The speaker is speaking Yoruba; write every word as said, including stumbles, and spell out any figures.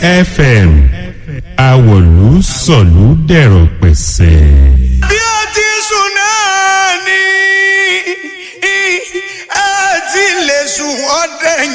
F M Àwọ̀lú sọ̀lú dẹ̀rọ̀ pẹ̀sẹ̀. bí ó ti sùn náà ni ẹ ti lè sùn ọdẹ.